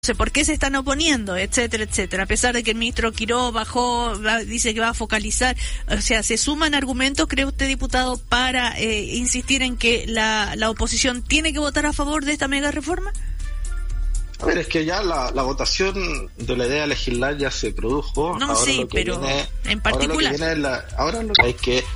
¿por qué se están oponiendo? Etcétera, etcétera. A pesar de que el ministro Quiró dice que va a focalizar, o sea, ¿se suman argumentos, cree usted, diputado, para insistir en que la oposición tiene que votar a favor de esta mega reforma? A ver, es que ya la votación de la idea de legislar ya se produjo. No, ahora sí, lo que pero viene, en particular. ahora lo que hay que